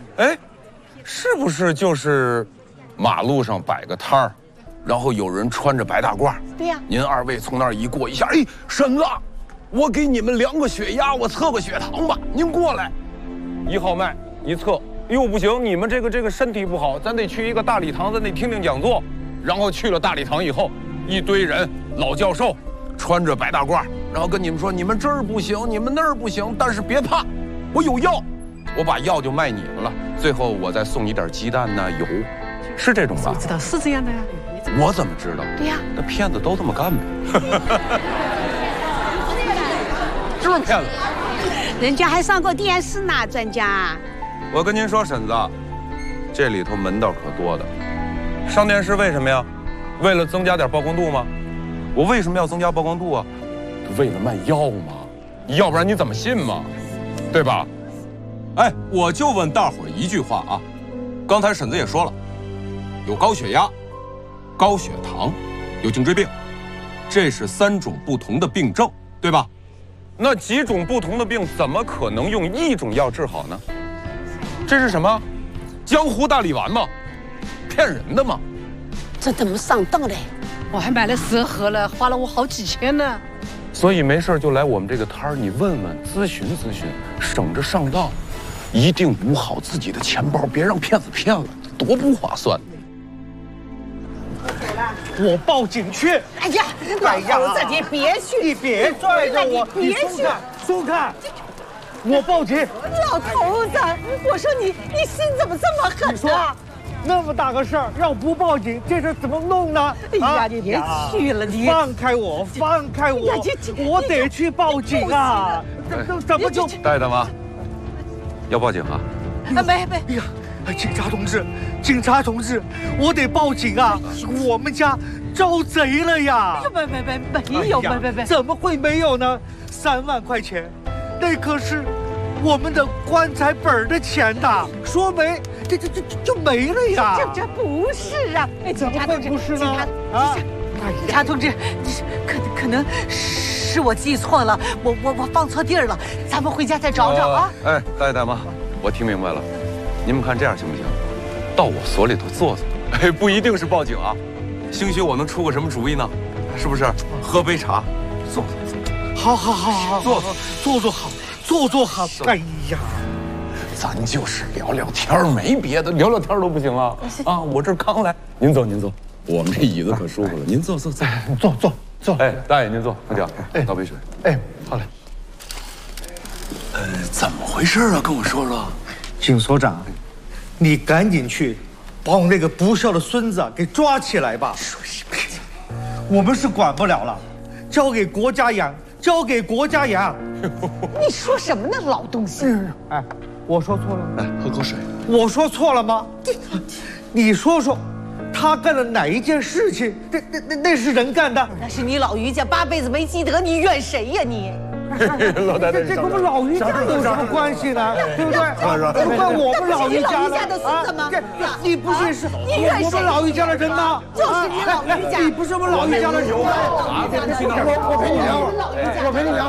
哎，是不是就是马路上摆个摊儿，然后有人穿着白大褂？ 对呀。 您二位从那儿一过一下，哎，婶子，我给你们量个血压，我测个血糖吧，您过来。1号脉一测，哟不行，你们这个身体不好，咱得去一个大礼堂，咱得听听讲座。然后去了大礼堂以后，一堆人，老教授，穿着白大褂，然后跟你们说，你们这儿不行，你们那儿不行，但是别怕，我有药，我把药就卖你们了。最后我再送你点鸡蛋呐、油，是这种吧？ 知道是这样的呀。 我怎么知道？ 对呀， 那骗子都这么干呗。是不是骗子？ 人家还上过电视呢，专家。 我跟您说，婶子，这里头门道可多的。上电视为什么呀？为了增加点曝光度吗？我为什么要增加曝光度啊？为了卖药嘛，要不然你怎么信嘛？对吧？ 哎，我就问大伙儿一句话啊，刚才婶子也说了，有高血压、高血糖，有颈椎病，这是3种不同的病症，对吧？ 那几种不同的病怎么可能用一种药治好呢？这是什么？江湖大力丸吗？骗人的吗？ 这怎么上当嘞？我还买了10盒了，花了我好几千呢。 所以没事就来我们这个摊儿，你问问咨询咨询，省着上当。一定捂好自己的钱包，别让骗子骗了，多不划算。 我报警去！ 哎呀，老头子，你别去， 你别拽着我， 你别去， 松开！我报警！ 老头子，我说你心怎么这么狠呢？ 那么大个事儿，要不报警，这事怎么弄呢？ 哎呀，你别去了，你放开我，放开我！我得去报警啊！怎么就大爷大妈，要报警啊？ 没。 哎呀，警察同志，我得报警啊！我们家招贼了呀！ 没有， 怎么会没有呢？3万块钱，那可是我们的棺材本的钱呐！说没，这就没了呀！ 这不是啊！哎，警察同志， 不是呢？ 警察同志，可能是我记错了，我放错地儿了，咱们回家再找找啊！ 哎，大爷大妈，我听明白了，你们看这样行不行？到我所里头坐坐，哎，不一定是报警啊，兴许我能出个什么主意呢？是不是？喝杯茶，坐。 好，坐好。哎呀， 咱就是聊聊天，没别的，聊聊天都不行啊！啊，我这刚来，您坐，我们这椅子可舒服了，您坐。 坐。 哎，大爷您坐，快点，倒杯水。 哎，好嘞。 怎么回事啊？跟我说说。 警所长，你赶紧去把我那个不孝的孙子给抓起来吧。我们是管不了了，交给国家养。 你说什么呢，老东西？ 哎，我说错了吗？ 来，喝口水。 我说错了吗？你说说，他干了哪一件事情？那是人干的？ 那是你老于家8辈子没积德，你怨谁呀你？ 老太太， 这跟我们老于家有什么关系呢？对不对？不怪我们老于家的孙子吗？ 你不是我们老于家的人吗？ 就是你老于家， 你不是我们老于家的人吗？ 我陪你聊。